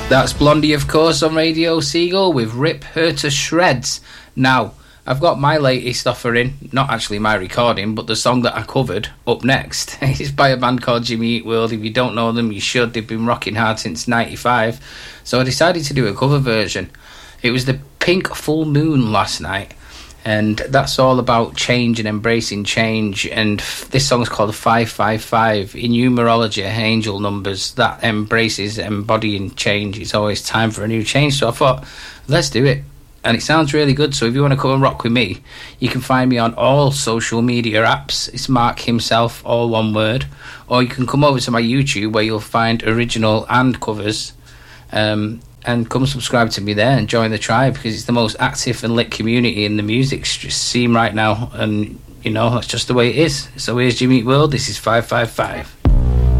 That's Blondie, of course, on Radio Seagull with Rip Her to Shreds. Now, I've got my latest offer in, not actually my recording, but the song that I covered up next. It's by a band called Jimmy Eat World. If you don't know them, you should. They've been rocking hard since 95. So I decided to do a cover version. It was the Pink Full Moon last night, and that's all about change and embracing change. And this song's called 555. In numerology, angel numbers that embraces embodying change. It's always time for a new change. So I thought, let's do it. And it sounds really good. So if you want to come and rock with me, you can find me on all social media apps. It's Mark himself, all one word. Or you can come over to my YouTube where you'll find original and covers. And come subscribe to me there and join the tribe, because it's the most active and lit community in the music scene right now. And, you know, that's just the way it is. So here's Jimmy Eat World. This is 555.